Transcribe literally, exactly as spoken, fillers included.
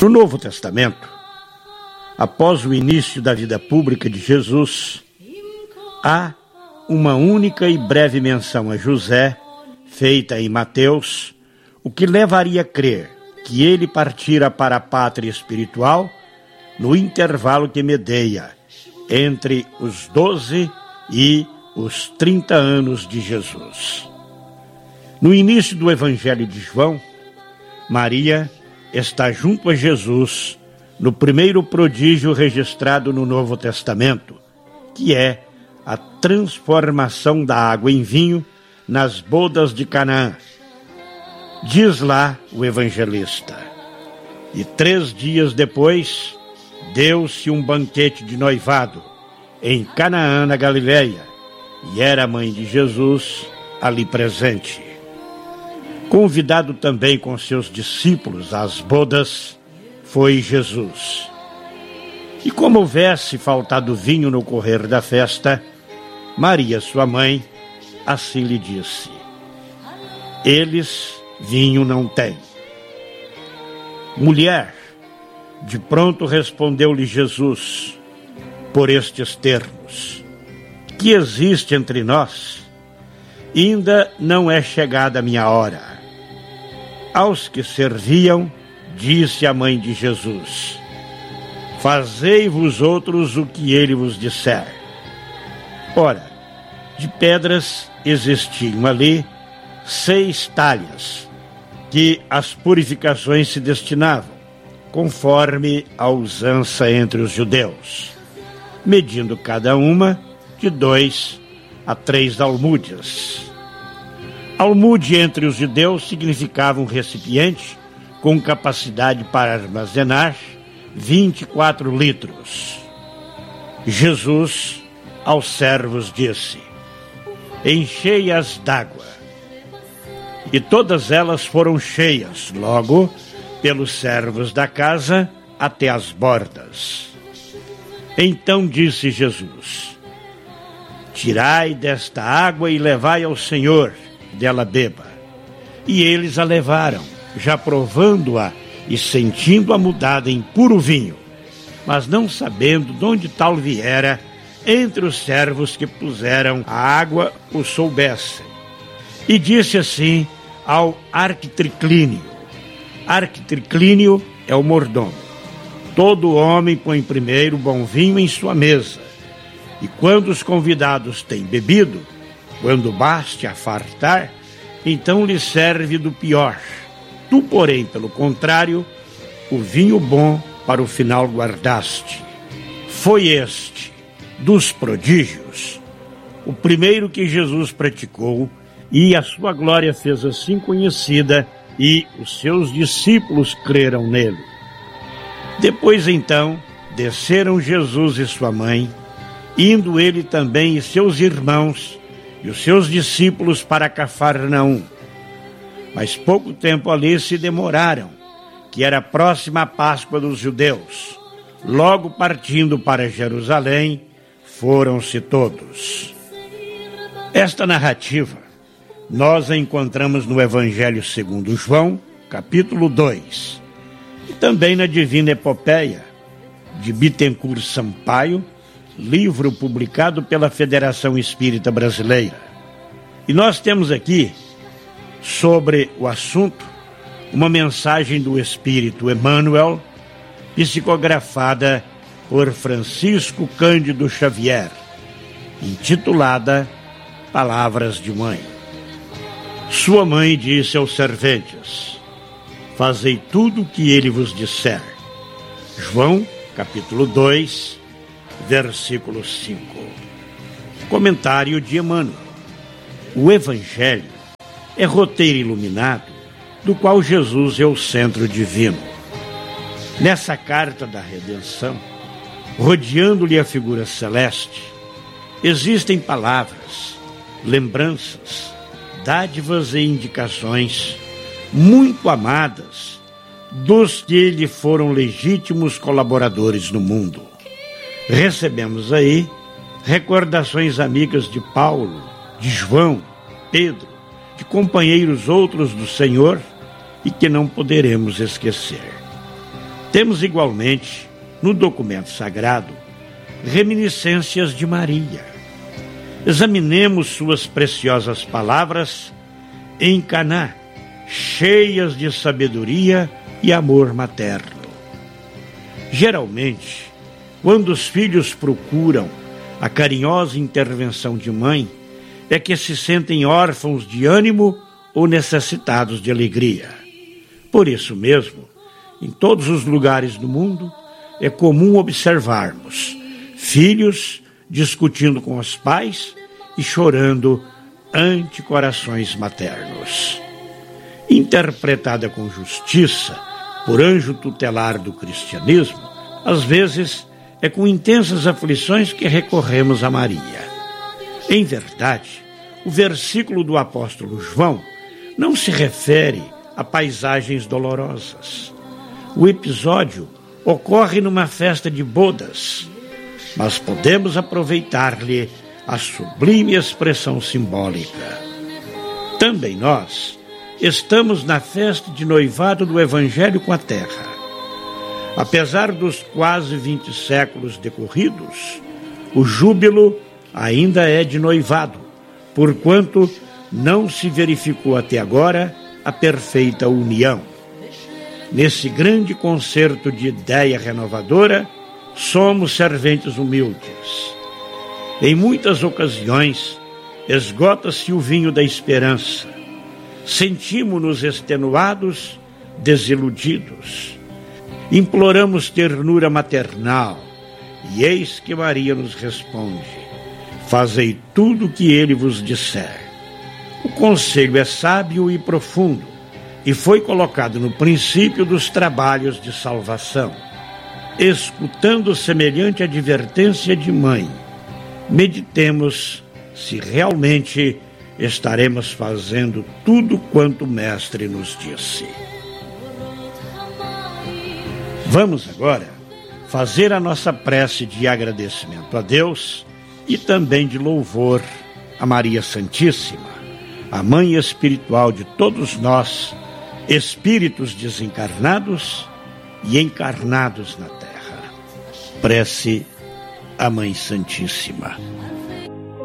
No Novo Testamento, após o início da vida pública de Jesus, há uma única e breve menção a José, feita em Mateus, o que levaria a crer que ele partira para a pátria espiritual no intervalo que medeia entre os doze e os trinta anos de Jesus. No início do Evangelho de João, Maria está junto a Jesus no primeiro prodígio registrado no Novo Testamento, que é a transformação da água em vinho nas bodas de Canaã. Diz lá o evangelista: e três dias depois deu-se um banquete de noivado em Canaã, na Galileia, e era a mãe de Jesus ali presente. Convidado também com seus discípulos às bodas, foi Jesus. E como houvesse faltado vinho no correr da festa, Maria, sua mãe, assim lhe disse: eles vinho não têm. Mulher, de pronto respondeu-lhe Jesus, por estes termos: que existe entre nós? Ainda não é chegada a minha hora. Aos que serviam, disse a mãe de Jesus: fazei vós outros o que ele vos disser. Ora, de pedras existiam ali seis talhas, que as purificações se destinavam, conforme a usança entre os judeus, medindo cada uma de dois a três almúdias. Almude entre os judeus significava um recipiente com capacidade para armazenar vinte e quatro litros. Jesus aos servos disse: enchei-as d'água. E todas elas foram cheias, logo, pelos servos da casa até as bordas. Então disse Jesus: tirai desta água e levai ao Senhor, dela beba. E eles a levaram, já provando-a e sentindo-a mudada em puro vinho, mas não sabendo de onde tal viera, entre os servos que puseram a água o soubessem. E disse assim ao arquitriclínio: arquitriclínio é o mordomo. Todo homem põe primeiro bom vinho em sua mesa, e quando os convidados têm bebido, quando baste a fartar, então lhe serve do pior. Tu, porém, pelo contrário, o vinho bom para o final guardaste. Foi este, dos prodígios, o primeiro que Jesus praticou, e a sua glória fez assim conhecida, e os seus discípulos creram nele. Depois, então, desceram Jesus e sua mãe, indo ele também e seus irmãos e os seus discípulos para Cafarnaum. Mas pouco tempo ali se demoraram, que era próxima a Páscoa dos judeus. Logo partindo para Jerusalém, foram-se todos. Esta narrativa nós a encontramos no Evangelho segundo João, capítulo dois, e também na Divina Epopeia, de Bittencourt Sampaio, livro publicado pela Federação Espírita Brasileira. E nós temos aqui, sobre o assunto, uma mensagem do Espírito Emmanuel, psicografada por Francisco Cândido Xavier, intitulada Palavras de Mãe. Sua mãe disse aos serventes: fazei tudo o que ele vos disser. João, capítulo dois, versículo cinco. Comentário de Emmanuel. O Evangelho é roteiro iluminado do qual Jesus é o centro divino. Nessa carta da redenção, rodeando-lhe a figura celeste, existem palavras, lembranças, dádivas e indicações muito amadas dos que lhe foram legítimos colaboradores no mundo. Recebemos aí recordações amigas de Paulo, de João, Pedro, de companheiros outros do Senhor e que não poderemos esquecer. Temos igualmente, no documento sagrado, reminiscências de Maria. Examinemos suas preciosas palavras em Caná, cheias de sabedoria e amor materno. Geralmente, quando os filhos procuram a carinhosa intervenção de mãe, é que se sentem órfãos de ânimo ou necessitados de alegria. Por isso mesmo, em todos os lugares do mundo, é comum observarmos filhos discutindo com os pais e chorando ante corações maternos. Interpretada com justiça por anjo tutelar do cristianismo, às vezes é com intensas aflições que recorremos a Maria. Em verdade, o versículo do apóstolo João não se refere a paisagens dolorosas. O episódio ocorre numa festa de bodas, mas podemos aproveitar-lhe a sublime expressão simbólica. Também nós estamos na festa de noivado do Evangelho com a Terra. Apesar dos quase vinte séculos decorridos, o júbilo ainda é de noivado, porquanto não se verificou até agora a perfeita união. Nesse grande concerto de ideia renovadora, somos serventes humildes. Em muitas ocasiões, esgota-se o vinho da esperança. Sentimos-nos extenuados, desiludidos. Imploramos ternura maternal, e eis que Maria nos responde: fazei tudo o que ele vos disser. O conselho é sábio e profundo, e foi colocado no princípio dos trabalhos de salvação. Escutando semelhante advertência de mãe, meditemos se realmente estaremos fazendo tudo quanto o Mestre nos disse. Vamos agora fazer a nossa prece de agradecimento a Deus e também de louvor a Maria Santíssima, a mãe espiritual de todos nós, espíritos desencarnados e encarnados na terra. Prece à Mãe Santíssima.